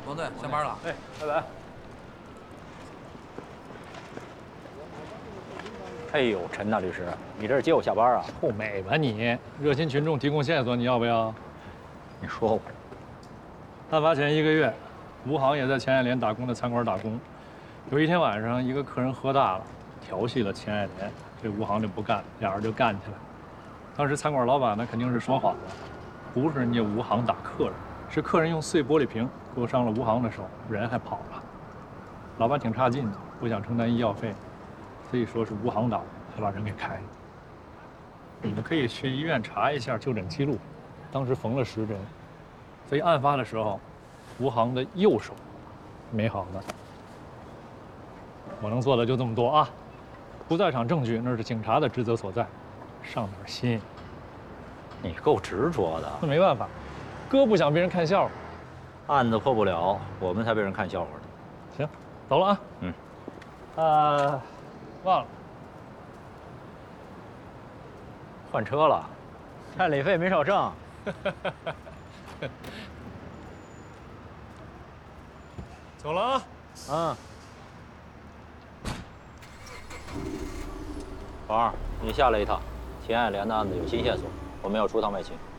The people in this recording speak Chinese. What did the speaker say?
王队下班了。 哎，拜拜。哎呦，陈大律师，你这是接我下班啊？ 臭美吧你！热心群众提供线索，你要不要？ 你说我。 案发前1个月，吴航也在钱爱莲打工的餐馆打工。有一天晚上，一个客人喝大了，调戏了钱爱莲，这吴航就不干，俩人就干起来。当时餐馆老板呢肯定是说好了，不是人家吴航打客人，是客人用碎玻璃瓶割伤了吴航的手，人还跑了。老板挺差劲的，不想承担医药费，所以说是吴航打，才把人给开了。你们可以去医院查一下就诊记录，当时缝了10针，所以案发的时候，吴航的右手没好呢。我能做的就这么多啊！不在场证据那是警察的职责所在，上点心。 你够执着的。 那没办法，哥不想被人看笑话。 案子破不了，我们才被人看笑话呢。 行，走了啊。 嗯。 忘了， 换车了，看理费没少挣。 走了啊。 嗯。宝儿，你下来一趟，钱爱莲的案子有新线索，我们要出趟外勤。